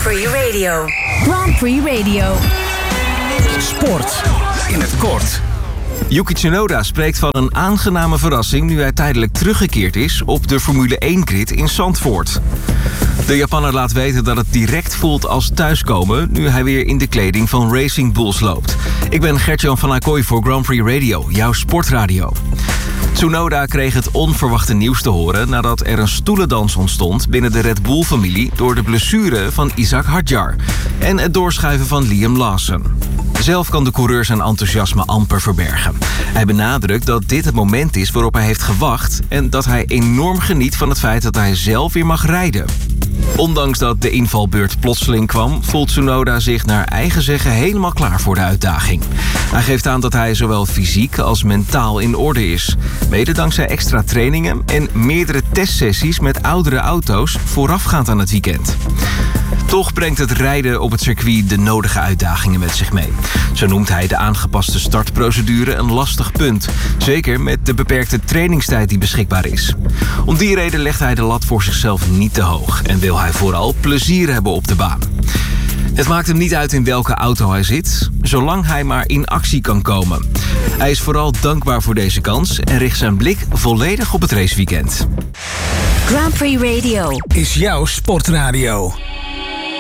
Prix Radio. Grand Prix Radio. Sport in het kort. Yuki Tsunoda spreekt van een aangename verrassing nu hij tijdelijk teruggekeerd is op de Formule 1-grid in Zandvoort. De Japanner laat weten dat het direct voelt als thuiskomen nu hij weer in de kleding van Racing Bulls loopt. Ik ben Gert-Jan van Acquoy voor Grand Prix Radio, jouw sportradio. Tsunoda kreeg het onverwachte nieuws te horen nadat er een stoelendans ontstond binnen de Red Bull-familie door de blessure van Isaac Hadjar en het doorschuiven van Liam Lawson. Zelf kan de coureur zijn enthousiasme amper verbergen. Hij benadrukt dat dit het moment is waarop hij heeft gewacht en dat hij enorm geniet van het feit dat hij zelf weer mag rijden. Ondanks dat de invalbeurt plotseling kwam, voelt Tsunoda zich naar eigen zeggen helemaal klaar voor de uitdaging. Hij geeft aan dat hij zowel fysiek als mentaal in orde is. Mede dankzij extra trainingen en meerdere testsessies met oudere auto's voorafgaand aan het weekend. Toch brengt het rijden op het circuit de nodige uitdagingen met zich mee. Zo noemt hij de aangepaste startprocedure een lastig punt. Zeker met de beperkte trainingstijd die beschikbaar is. Om die reden legt hij de lat voor zichzelf niet te hoog en wil hij vooral plezier hebben op de baan. Het maakt hem niet uit in welke auto hij zit, zolang hij maar in actie kan komen. Hij is vooral dankbaar voor deze kans en richt zijn blik volledig op het raceweekend. Grand Prix Radio Is jouw sportradio.